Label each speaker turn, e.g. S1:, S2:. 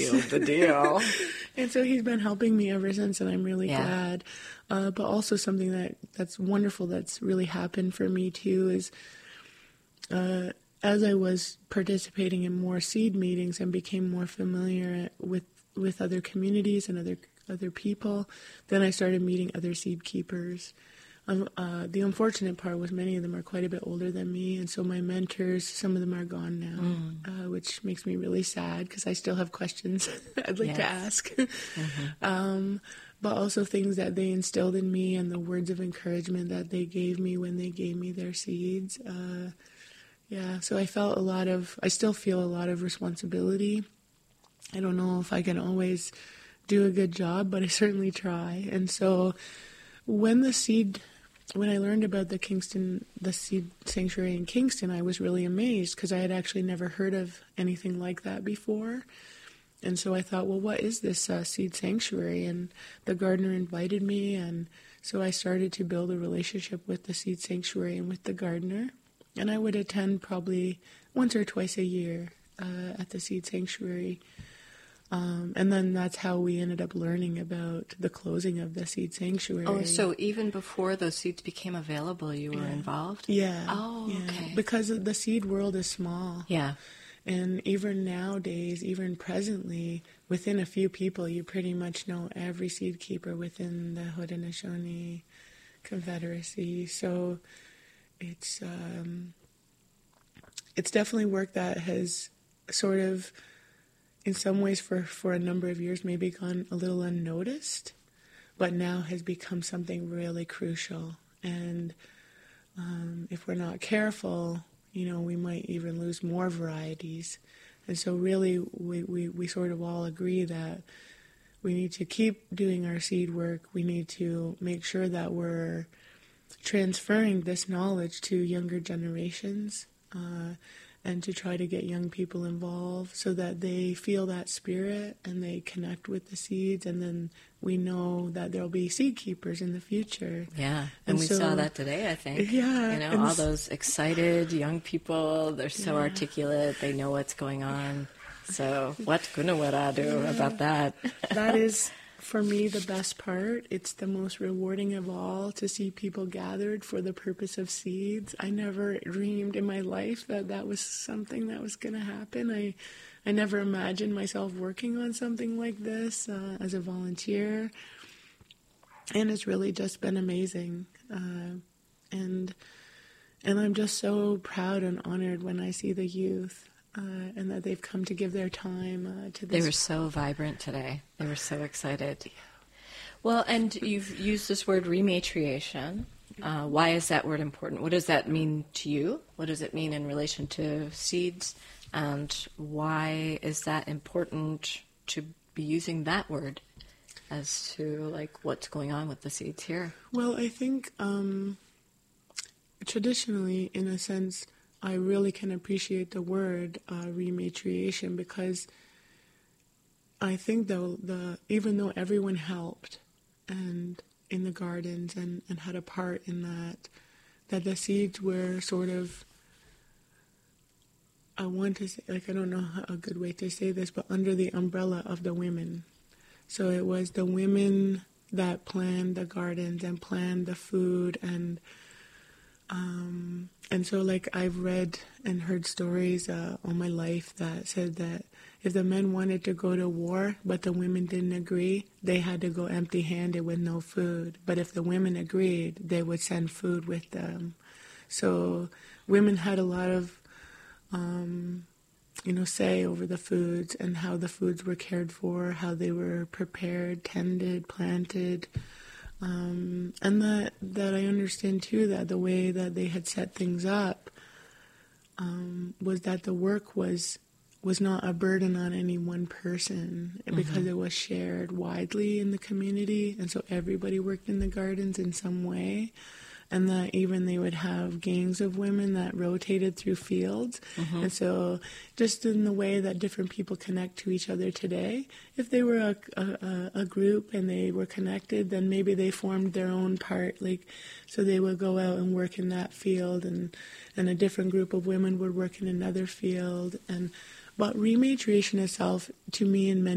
S1: sealed the deal.
S2: And so he's been helping me ever since, and I'm really glad. But also something that's wonderful that's really happened for me too is as I was participating in more seed meetings and became more familiar with other communities and other people, then I started meeting other seed keepers. The unfortunate part was many of them are quite a bit older than me, and so my mentors, some of them are gone now, which makes me really sad because I still have questions I'd like to ask. But also things that they instilled in me and the words of encouragement that they gave me when they gave me their seeds. So I still feel a lot of responsibility. I don't know if I can always do a good job, but I certainly try. And so when I learned about the seed sanctuary in Kingston, I was really amazed because I had actually never heard of anything like that before. And so I thought, well, what is this seed sanctuary? And the gardener invited me, and so I started to build a relationship with the seed sanctuary and with the gardener. And I would attend probably once or twice a year at the seed sanctuary. And then that's how we ended up learning about the closing of the seed sanctuary.
S1: Oh, so even before those seeds became available, you were involved?
S2: Yeah.
S1: Oh, okay.
S2: Because the seed world is small.
S1: Yeah.
S2: And even nowadays, even presently, within a few people, you pretty much know every seed keeper within the Haudenosaunee Confederacy. So it's definitely work that has sort of, in some ways, for a number of years, maybe gone a little unnoticed, but now has become something really crucial. And if we're not careful, we might even lose more varieties. And so really, we sort of all agree that we need to keep doing our seed work. We need to make sure that we're transferring this knowledge to younger generations, and to try to get young people involved so that they feel that spirit and they connect with the seeds, and then we know that there'll be seed keepers in the future.
S1: Yeah, and we saw that today, I think.
S2: Yeah.
S1: All those excited young people, they're so articulate, they know what's going on. So what would I do about that?
S2: That is, for me, the best part. It's the most rewarding of all to see people gathered for the purpose of seeds. I never dreamed in my life that was something that was going to happen. I never imagined myself working on something like this as a volunteer. And it's really just been amazing. And I'm just so proud and honored when I see the youth. And that they've come to give their time to this.
S1: They were so vibrant today. They were so excited. Well, and you've used this word rematriation. Why is that word important? What does that mean to you? What does it mean in relation to seeds? And why is that important to be using that word as to what's going on with the seeds here?
S2: Well, I think traditionally, in a sense, I really can appreciate the word rematriation, because I think even though everyone helped and in the gardens and had a part in that the seeds were sort of, I want to say, I don't know a good way to say this, but under the umbrella of the women. So it was the women that planned the gardens and planned the food, and so I've read and heard stories all my life that said that if the men wanted to go to war but the women didn't agree, they had to go empty-handed with no food. But if the women agreed, they would send food with them. So women had a lot of say over the foods and how the foods were cared for, how they were prepared, tended, planted. And that I understand too that the way that they had set things up was that the work was not a burden on any one person, because it was shared widely in the community, and so everybody worked in the gardens in some way. And that even they would have gangs of women that rotated through fields. And so just in the way that different people connect to each other today, if they were a group and they were connected, then maybe they formed their own part. So they would go out and work in that field, and a different group of women would work in another field. But rematriation itself, to me, in many